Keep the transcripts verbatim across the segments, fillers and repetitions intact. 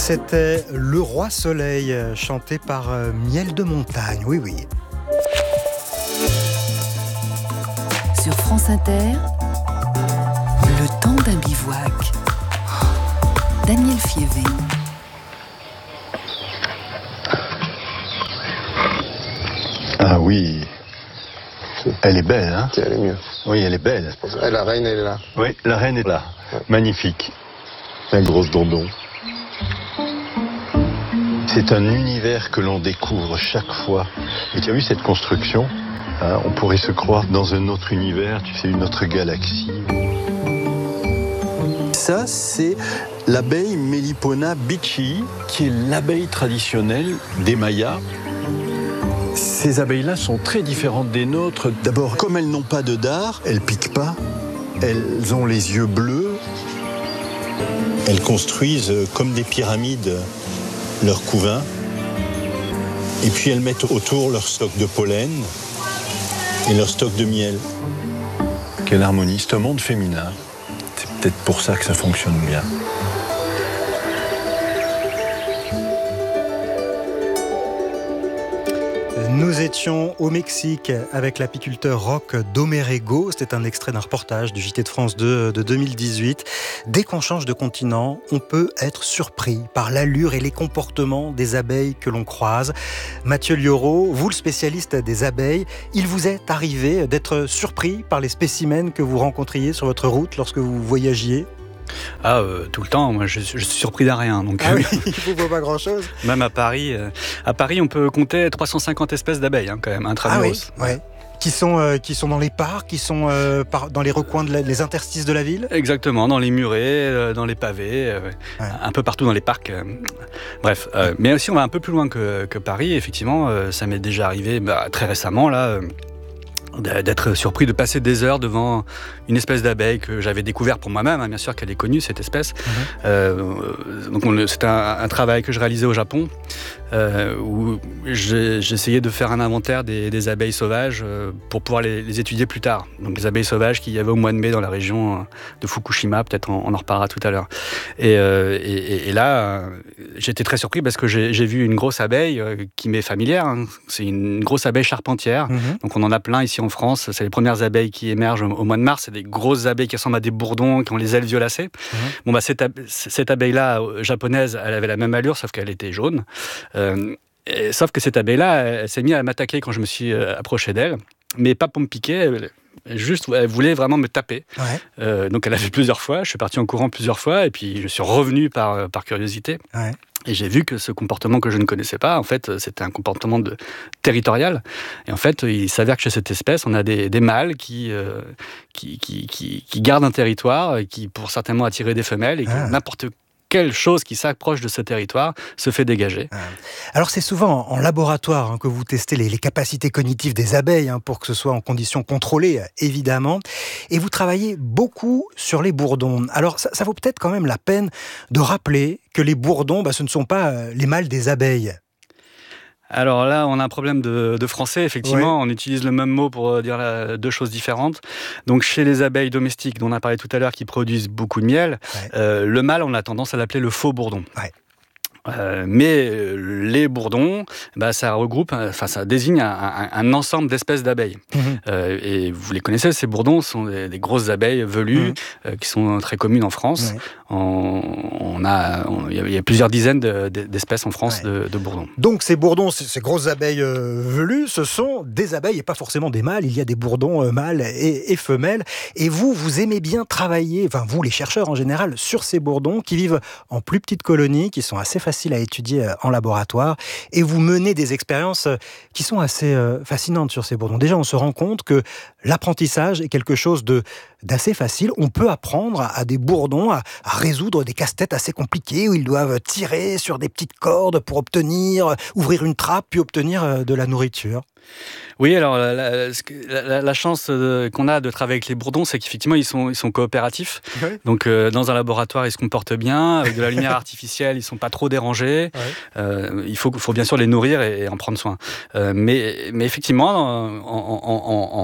C'était Le Roi Soleil, chanté par Miel de Montagne, oui oui. Sur France Inter, le temps d'un bivouac. Daniel Fievé. Ah oui, elle est belle, hein? Elle est mieux. Oui, elle est belle. Et la reine, elle est là. Oui, la reine est là. Ouais. Magnifique. La grosse dondon. C'est un univers que l'on découvre chaque fois. Et tu as vu cette construction, hein, on pourrait se croire dans un autre univers, tu sais, une autre galaxie. Ça, c'est l'abeille Melipona bichii, qui est l'abeille traditionnelle des Mayas. Ces abeilles-là sont très différentes des nôtres. D'abord, comme elles n'ont pas de dard, elles piquent pas. Elles ont les yeux bleus. Elles construisent comme des pyramides leur couvain. Et puis elles mettent autour leur stock de pollen et leur stock de miel. Quelle harmonie, c'est un monde féminin. C'est peut-être pour ça que ça fonctionne bien. Nous étions au Mexique avec l'apiculteur Roch Domerego. C'était un extrait d'un reportage du J T de France deux de deux mille dix-huit. Dès qu'on change de continent, on peut être surpris par l'allure et les comportements des abeilles que l'on croise. Mathieu Liauraud, vous le spécialiste des abeilles, il vous est arrivé d'être surpris par les spécimens que vous rencontriez sur votre route lorsque vous voyagiez ? Ah, euh, tout le temps. Moi, je, je suis surpris d'un rien. Donc, ah oui, il ne faut pas grand-chose. Même à Paris, euh, à Paris, on peut compter trois cent cinquante espèces d'abeilles, hein, quand même, intramuros. Ah oui, ouais. Qui sont, euh, qui sont dans les parcs, qui sont euh, par, dans les recoins, de la, les interstices de la ville ? Exactement, dans les murets, euh, dans les pavés, euh, ouais. Un peu partout dans les parcs. Euh, bref, euh, mais aussi on va un peu plus loin que, que Paris. Effectivement, euh, ça m'est déjà arrivé bah, très récemment, là, euh, d'être surpris de passer des heures devant une espèce d'abeille que j'avais découvert pour moi-même, hein, bien sûr qu'elle est connue cette espèce. Mmh. Euh, donc on, c'était un, un travail que je réalisais au Japon, euh, où j'ai, j'essayais de faire un inventaire des, des abeilles sauvages euh, pour pouvoir les, les étudier plus tard. Donc les abeilles sauvages qu'il y avait au mois de mai dans la région de Fukushima, peut-être on, on en reparlera tout à l'heure. Et, euh, et, et là, euh, j'étais très surpris parce que j'ai, j'ai vu une grosse abeille euh, qui m'est familière. Hein. C'est une grosse abeille charpentière. Mmh. Donc on en a plein ici en France. C'est les premières abeilles qui émergent au, au mois de mars. C'est des grosses abeilles qui ressemblent à des bourdons, qui ont les ailes violacées. Mmh. Bon, bah, cette, cette abeille-là, japonaise, elle avait la même allure, sauf qu'elle était jaune. Euh, et, sauf que cette abeille-là, elle, elle s'est mise à m'attaquer quand je me suis euh, approché d'elle. Mais pas pour me piquer, elle, juste, elle voulait vraiment me taper. Ouais. Euh, donc elle a fait plusieurs fois. Je suis parti en courant plusieurs fois. Et puis je suis revenu par, par curiosité. Ouais. Et j'ai vu que ce comportement que je ne connaissais pas, en fait, c'était un comportement de, territorial. Et en fait, il s'avère que chez cette espèce, on a des, des mâles qui, euh, qui, qui, qui, qui gardent un territoire, et qui, pour certainement attirer des femelles, et qui ah. n'importe quelle chose qui s'approche de ce territoire se fait dégager. Alors c'est souvent en laboratoire hein, que vous testez les, les capacités cognitives des abeilles, hein, pour que ce soit en conditions contrôlées, évidemment. Et vous travaillez beaucoup sur les bourdons. Alors ça, ça vaut peut-être quand même la peine de rappeler que les bourdons, bah, ce ne sont pas les mâles des abeilles. Alors là, on a un problème de, de français, effectivement. Oui. On utilise le même mot pour dire la, deux choses différentes. Donc, chez les abeilles domestiques, dont on a parlé tout à l'heure, qui produisent beaucoup de miel, ouais. euh, le mâle, on a tendance à l'appeler le faux bourdon. Ouais. Euh, mais euh, les bourdons, bah, ça regroupe, enfin ça désigne un, un, un ensemble d'espèces d'abeilles. Mmh. Euh, et vous les connaissez, ces bourdons sont des, des grosses abeilles velues mmh. euh, qui sont très communes en France. Ouais. On, on a, on, il y a plusieurs dizaines de, d'espèces en France ouais. de, de bourdons. Donc ces bourdons, ces, ces grosses abeilles euh, velues, ce sont des abeilles et pas forcément des mâles. Il y a des bourdons euh, mâles et, et femelles. Et vous, vous aimez bien travailler, enfin vous les chercheurs en général, sur ces bourdons qui vivent en plus petites colonies, qui sont assez faciles facile à étudier en laboratoire, et vous menez des expériences qui sont assez fascinantes sur ces bourdons. Déjà, on se rend compte que l'apprentissage est quelque chose de, d'assez facile. On peut apprendre à, à des bourdons à, à résoudre des casse-têtes assez compliqués où ils doivent tirer sur des petites cordes pour obtenir, ouvrir une trappe, puis obtenir de la nourriture. Oui, alors la, la, la, la chance de, qu'on a de travailler avec les bourdons, c'est qu'effectivement ils sont, ils sont coopératifs. Oui. Donc euh, dans un laboratoire, ils se comportent bien, avec de la lumière artificielle, ils sont pas trop dérangés. Oui. Euh, il faut, faut bien sûr les nourrir et, et en prendre soin. Euh, mais, mais effectivement, en, en, en, en,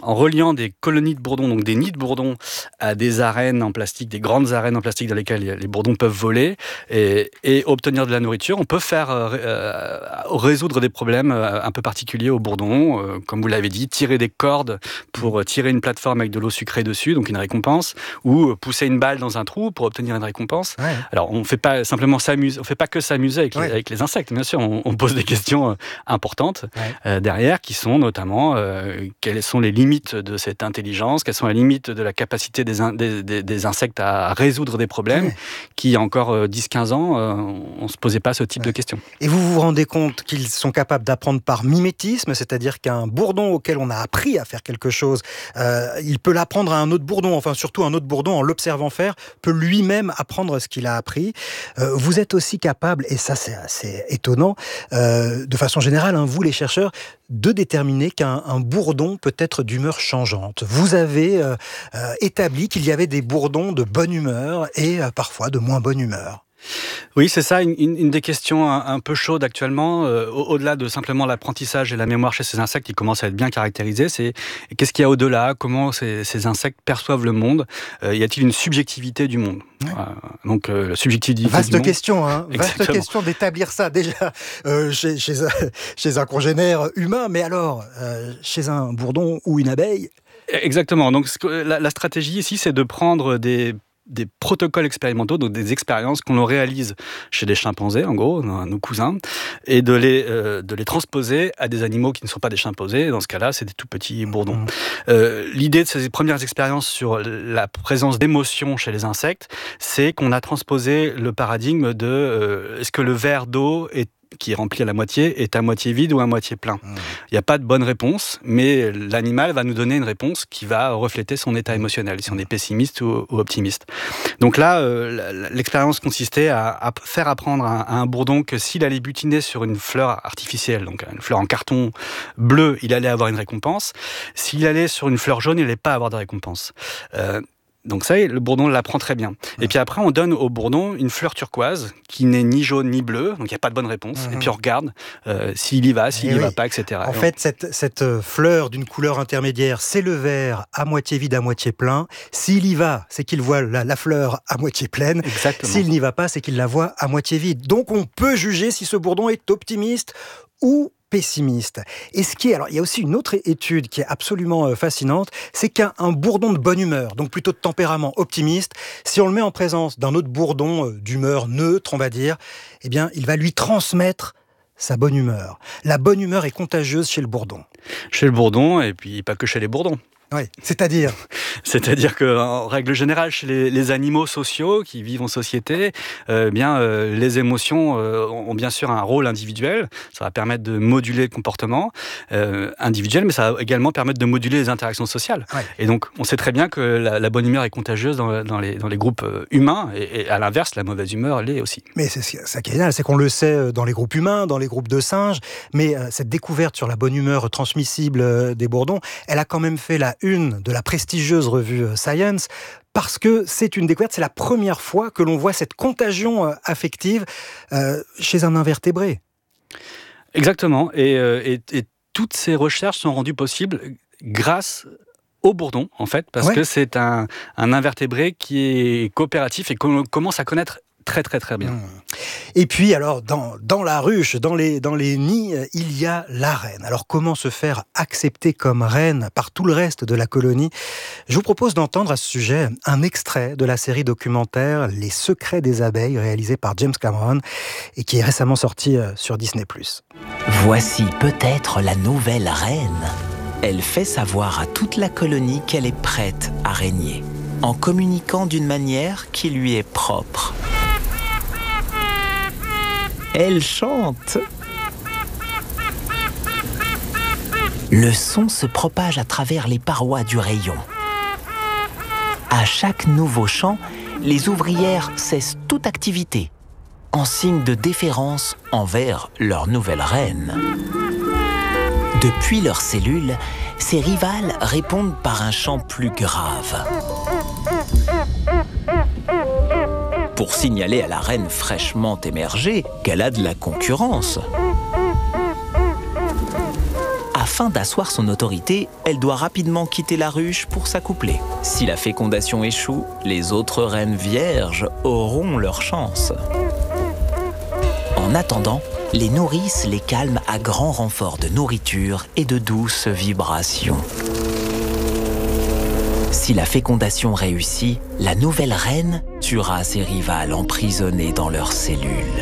en reliant des colonies de bourdons, donc des nids de bourdons, à des arènes en plastique, des grandes arènes en plastique dans lesquelles les bourdons peuvent voler et, et obtenir de la nourriture, on peut faire euh, résoudre des problèmes un peu particuliers aux bourdons, euh, comme vous l'avez dit, tirer des cordes pour tirer une plateforme avec de l'eau sucrée dessus, donc une récompense, ou pousser une balle dans un trou pour obtenir une récompense. Ouais. Alors, on ne fait pas simplement s'amuser, on fait pas que s'amuser avec, ouais. les, avec les insectes, bien sûr, on, on pose des questions importantes ouais. euh, derrière, qui sont notamment euh, quelles sont les limites de cette intelligence, quelles sont les limites de la capacité des, in, des, des, des insectes à résoudre des problèmes, ouais. qui, il y a encore euh, dix à quinze ans, euh, on ne se posait pas ce type ouais. de questions. Et vous vous rendez compte qu'ils sont capables d'apprendre par mimétisme, c'est-à-dire qu'un bourdon auquel on a appris à faire quelque chose, euh, il peut l'apprendre à un autre bourdon, enfin surtout un autre bourdon, en l'observant faire, peut lui-même apprendre ce qu'il a appris. Euh, vous êtes aussi capable, et ça c'est assez étonnant, euh, de façon générale, hein, vous les chercheurs, de déterminer qu'un un bourdon peut être d'humeur changeante. Vous avez euh, euh, établi qu'il y avait des bourdons de bonne humeur et euh, parfois de moins bonne humeur. Oui, c'est ça, une, une des questions un, un peu chaudes actuellement, euh, au-delà de simplement l'apprentissage et la mémoire chez ces insectes qui commencent à être bien caractérisés, c'est qu'est-ce qu'il y a au-delà, comment ces, ces insectes perçoivent le monde, euh, y a-t-il une subjectivité du monde ? Ouais. euh, Donc, euh, la subjectivité Vaste du monde... question, hein. Vaste question d'établir ça, déjà, euh, chez, chez, un, chez un congénère humain, mais alors, euh, chez un bourdon ou une abeille ? Exactement, donc la, la stratégie ici, c'est de prendre des... des protocoles expérimentaux, donc des expériences qu'on réalise chez les chimpanzés, en gros, nos cousins, et de les, euh, de les transposer à des animaux qui ne sont pas des chimpanzés. Dans ce cas-là, c'est des tout petits bourdons. Mmh. Euh, l'idée de ces premières expériences sur la présence d'émotions chez les insectes, c'est qu'on a transposé le paradigme de euh, est-ce que le verre d'eau est qui est rempli à la moitié, est à moitié vide ou à moitié plein. Mmh. Il n'y a pas de bonne réponse, mais l'animal va nous donner une réponse qui va refléter son état émotionnel, si on est pessimiste ou, ou optimiste. Donc là, euh, l'expérience consistait à, à faire apprendre à, à un bourdon que s'il allait butiner sur une fleur artificielle, donc une fleur en carton bleu, il allait avoir une récompense. S'il allait sur une fleur jaune, il n'allait pas avoir de récompense. Euh, Donc ça, le bourdon l'apprend très bien. Mmh. Et puis après, on donne au bourdon une fleur turquoise qui n'est ni jaune ni bleue, donc il n'y a pas de bonne réponse. Mmh. Et puis on regarde euh, s'il y va, s'il n'y oui. va pas, et cetera. En et fait, on... cette, cette fleur d'une couleur intermédiaire, c'est le verre à moitié vide, à moitié plein. S'il y va, c'est qu'il voit la, la fleur à moitié pleine. Exactement. S'il n'y va pas, c'est qu'il la voit à moitié vide. Donc on peut juger si ce bourdon est optimiste ou pessimiste. Et ce qui est, alors il y a aussi une autre étude qui est absolument fascinante, c'est qu'un un bourdon de bonne humeur, donc plutôt de tempérament optimiste, si on le met en présence d'un autre bourdon d'humeur neutre, on va dire, eh bien il va lui transmettre sa bonne humeur. La bonne humeur est contagieuse chez le bourdon. Chez le bourdon, et puis pas que chez les bourdons. Oui, c'est-à-dire C'est-à-dire qu'en règle générale, chez les, les animaux sociaux qui vivent en société, euh, bien, euh, les émotions euh, ont bien sûr un rôle individuel. Ça va permettre de moduler le comportement euh, individuel, mais ça va également permettre de moduler les interactions sociales. Ouais. Et donc, on sait très bien que la, la bonne humeur est contagieuse dans, dans, les, dans les groupes humains, et, et à l'inverse, la mauvaise humeur l'est aussi. Mais c'est ça qui est génial, c'est qu'on le sait dans les groupes humains, dans les groupes de singes, mais euh, cette découverte sur la bonne humeur transmissible euh, des bourdons, elle a quand même fait la une de la prestigieuse revue Science, parce que c'est une découverte, c'est la première fois que l'on voit cette contagion affective euh, chez un invertébré. Exactement, et, et, et toutes ces recherches sont rendues possibles grâce au bourdon, en fait, parce ouais. que c'est un, un invertébré qui est coopératif et qu'on commence à connaître très très très bien. Et puis alors dans, dans la ruche, dans les, dans les nids, il y a la reine. Alors comment se faire accepter comme reine par tout le reste de la colonie ? Je vous propose d'entendre à ce sujet un extrait de la série documentaire Les secrets des abeilles, réalisée par James Cameron et qui est récemment sorti sur Disney plus. Voici peut-être la nouvelle reine. Elle fait savoir à toute la colonie qu'elle est prête à régner, en communiquant d'une manière qui lui est propre. Elle chante. Le son se propage à travers les parois du rayon. À chaque nouveau chant, les ouvrières cessent toute activité, en signe de déférence envers leur nouvelle reine. Depuis leur cellule, ses rivales répondent par un chant plus grave, pour signaler à la reine fraîchement émergée qu'elle a de la concurrence. Afin d'asseoir son autorité, elle doit rapidement quitter la ruche pour s'accoupler. Si la fécondation échoue, les autres reines vierges auront leur chance. En attendant, les nourrices les calment à grand renfort de nourriture et de douces vibrations. Si la fécondation réussit, la nouvelle reine tuera ses rivales emprisonnées dans leurs cellules.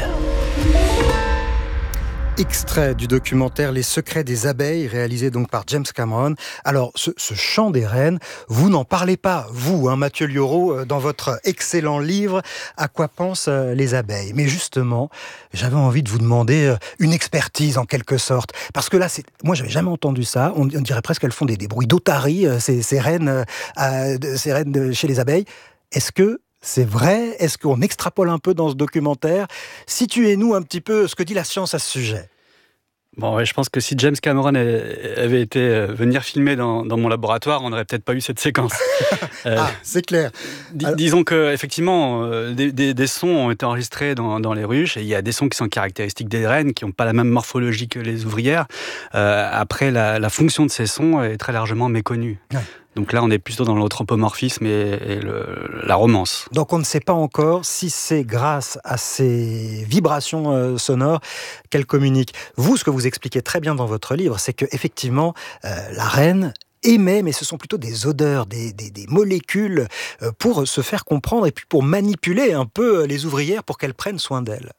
Extrait du documentaire Les secrets des abeilles, réalisé donc par James Cameron. Alors, ce, ce chant des reines, vous n'en parlez pas, vous, hein, Mathieu Liauraud, dans votre excellent livre « À quoi pensent les abeilles ». Mais justement, j'avais envie de vous demander une expertise en quelque sorte. Parce que là, c'est, moi, j'avais jamais entendu ça. On, on dirait presque qu'elles font des, des bruits d'otaries, ces, ces reines, euh, ces reines de, chez les abeilles. Est-ce que c'est vrai? Est-ce qu'on extrapole un peu dans ce documentaire? Situez-nous un petit peu ce que dit la science à ce sujet. Bon, ouais, je pense que si James Cameron avait été euh, venir filmer dans, dans mon laboratoire, on n'aurait peut-être pas eu cette séquence. euh, ah, c'est clair. Dis, Alors... Disons que effectivement, euh, des, des, des sons ont été enregistrés dans, dans les ruches, et il y a des sons qui sont caractéristiques des reines, qui n'ont pas la même morphologie que les ouvrières. Euh, après, la, la fonction de ces sons est très largement méconnue. Ouais. Donc là, on est plutôt dans l'anthropomorphisme et, et le, la romance. Donc on ne sait pas encore si c'est grâce à ces vibrations euh, sonores qu'elle communique. Vous, ce que vous expliquez très bien dans votre livre, c'est qu'effectivement, euh, la reine émet, mais ce sont plutôt des odeurs, des, des, des molécules euh, pour se faire comprendre et puis pour manipuler un peu les ouvrières pour qu'elles prennent soin d'elles.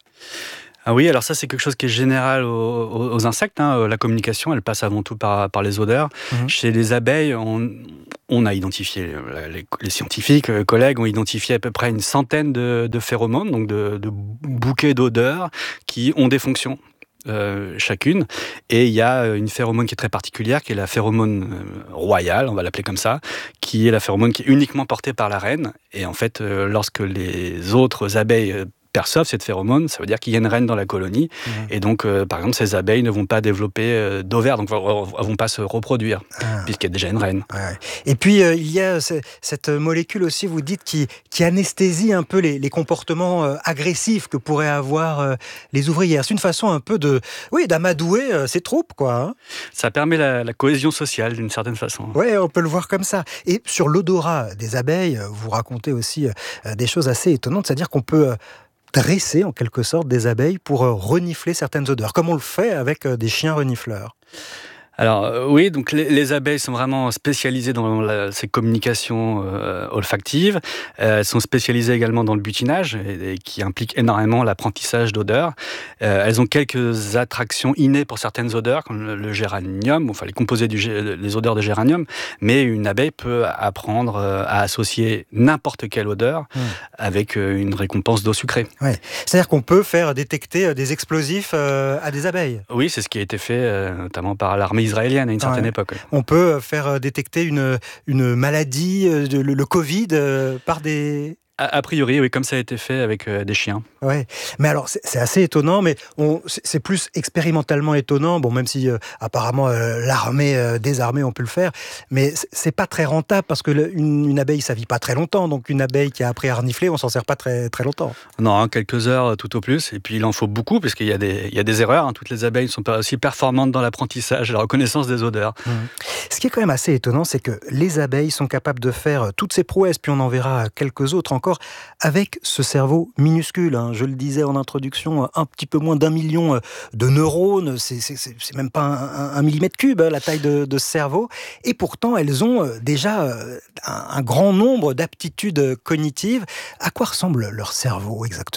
Ah oui, alors ça c'est quelque chose qui est général aux, aux, aux insectes. Hein. La communication, elle passe avant tout par, par les odeurs. Mmh. Chez les abeilles, on, on a identifié, les, les scientifiques, les collègues ont identifié à peu près une centaine de, de phéromones, donc de, de bouquets d'odeurs qui ont des fonctions. Euh, chacune, et il y a une phéromone qui est très particulière, qui est la phéromone euh, royale, on va l'appeler comme ça, qui est la phéromone qui est uniquement portée par la reine, et en fait, euh, lorsque les autres abeilles euh, perçoivent cette phéromone, ça veut dire qu'il y a une reine dans la colonie, mmh. et donc, euh, par exemple, ces abeilles ne vont pas développer euh, d'ovaires, donc elles ne vont pas se reproduire, ah. puisqu'il y a déjà une reine. Ouais. Et puis, euh, il y a c- cette molécule aussi, vous dites, qui, qui anesthésie un peu les, les comportements euh, agressifs que pourraient avoir euh, les ouvrières. C'est une façon un peu de, oui, d'amadouer euh, ces troupes, quoi. Hein. Ça permet la, la cohésion sociale, d'une certaine façon. Oui, on peut le voir comme ça. Et sur l'odorat des abeilles, vous racontez aussi euh, des choses assez étonnantes, c'est-à-dire qu'on peut... Euh, dresser en quelque sorte des abeilles pour renifler certaines odeurs, comme on le fait avec des chiens renifleurs. Alors euh, oui, donc les, les abeilles sont vraiment spécialisées dans la, ces communications euh, olfactives. Euh, elles sont spécialisées également dans le butinage, et, et qui implique énormément l'apprentissage d'odeurs. Euh, elles ont quelques attractions innées pour certaines odeurs, comme le, le géranium, enfin les composés du les odeurs de géranium. Mais une abeille peut apprendre à associer n'importe quelle odeur mmh. avec une récompense d'eau sucrée. Ouais. C'est-à-dire qu'on peut faire détecter des explosifs euh, à des abeilles. Oui, c'est ce qui a été fait euh, notamment par l'armée israélienne à une certaine ouais. époque. Ouais. On peut faire détecter une, une maladie, le, le Covid, euh, par des... A, a priori, oui, comme ça a été fait avec euh, des chiens. Ouais, mais alors c'est, c'est assez étonnant, mais on, c'est, c'est plus expérimentalement étonnant. Bon, même si euh, apparemment euh, l'armée, euh, des armées ont pu le faire, mais c'est, c'est pas très rentable parce que le, une, une abeille, ça vit pas très longtemps. Donc une abeille qui a appris à renifler, on s'en sert pas très très longtemps. Non, hein, quelques heures tout au plus. Et puis il en faut beaucoup parce qu'il y a des il y a des erreurs. Hein. Toutes les abeilles sont pas aussi performantes dans l'apprentissage et la reconnaissance des odeurs. Mmh. Ce qui est quand même assez étonnant, c'est que les abeilles sont capables de faire toutes ces prouesses, puis on en verra quelques autres encore, avec ce cerveau minuscule. Hein. Je le disais en introduction, un petit peu moins d'un million de neurones, c'est, c'est, c'est même pas un, un millimètre cube, hein, la taille de, de ce cerveau, et pourtant elles ont déjà un, un grand nombre d'aptitudes cognitives. À quoi ressemble leur cerveau exactement ?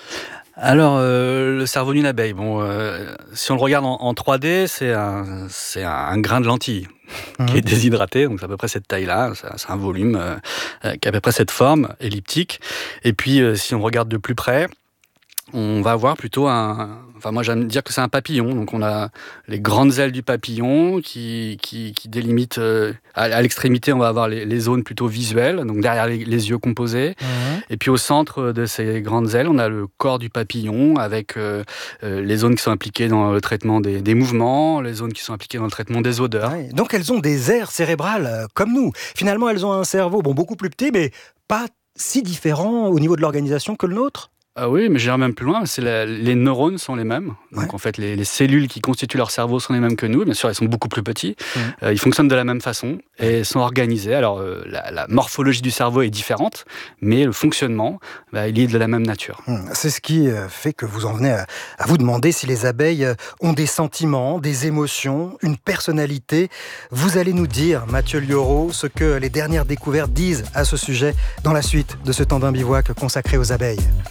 Alors, euh, le cerveau d'une abeille, bon, euh, si on le regarde en, en trois D, c'est un, c'est un grain de lentilles mmh. qui est déshydraté, donc c'est à peu près cette taille-là, c'est, c'est un volume euh, qui a à peu près cette forme elliptique. Et puis, euh, si on regarde de plus près, on va avoir plutôt un... Enfin, moi, j'aime dire que c'est un papillon. Donc, on a les grandes ailes du papillon qui, qui, qui délimitent... Euh, à, à l'extrémité, on va avoir les, les zones plutôt visuelles, donc derrière les, les yeux composés. Mmh. Et puis, au centre de ces grandes ailes, on a le corps du papillon avec euh, euh, les zones qui sont impliquées dans le traitement des, des mouvements, les zones qui sont impliquées dans le traitement des odeurs. Ouais, donc, elles ont des aires cérébrales euh, comme nous. Finalement, elles ont un cerveau bon, beaucoup plus petit, mais pas si différent au niveau de l'organisation que le nôtre. Ah oui, mais j'irai même plus loin, c'est la, les neurones sont les mêmes. Donc ouais. en fait, les, les cellules qui constituent leur cerveau sont les mêmes que nous. Bien sûr, elles sont beaucoup plus petits. Mmh. Euh, ils fonctionnent de la même façon et sont organisés. Alors, euh, la, la morphologie du cerveau est différente, mais le fonctionnement, bah, il est de la même nature. Mmh. C'est ce qui fait que vous en venez à, à vous demander si les abeilles ont des sentiments, des émotions, une personnalité. Vous allez nous dire, Mathieu Liauraud, ce que les dernières découvertes disent à ce sujet dans la suite de ce temps d'un bivouac consacré aux abeilles.